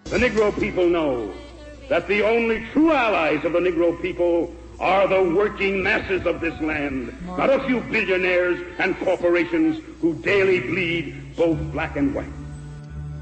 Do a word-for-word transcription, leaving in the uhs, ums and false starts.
The Negro people know that the only true allies of the Negro people are the working masses of this land, not a few billionaires and corporations who daily bleed both black and white.